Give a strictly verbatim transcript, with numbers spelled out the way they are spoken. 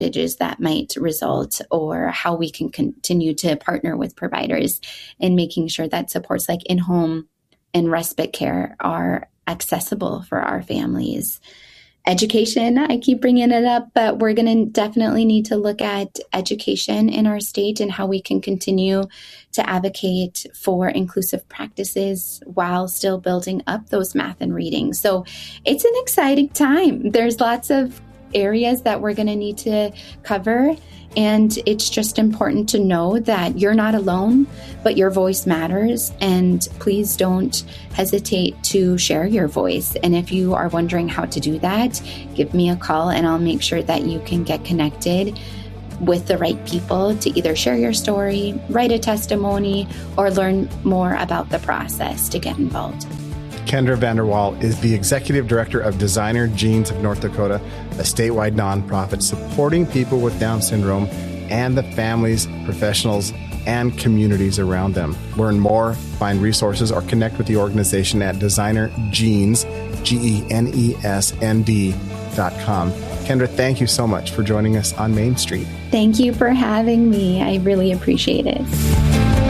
that might result, or how we can continue to partner with providers in making sure that supports like in-home and respite care are accessible for our families. Education, I keep bringing it up, but we're going to definitely need to look at education in our state and how we can continue to advocate for inclusive practices while still building up those math and reading. So it's an exciting time. There's lots of areas that we're going to need to cover. And it's just important to know that you're not alone, but your voice matters. And please don't hesitate to share your voice. And if you are wondering how to do that, give me a call and I'll make sure that you can get connected with the right people to either share your story, write a testimony, or learn more about the process to get involved. Kendra Vanderwall is the Executive Director of Designer Genes of North Dakota, a statewide nonprofit supporting people with Down syndrome and the families, professionals, and communities around them. Learn more, find resources, or connect with the organization at Designer Genes, G E N E S N D dot com. Kendra, thank you so much for joining us on Main Street. Thank you for having me. I really appreciate it.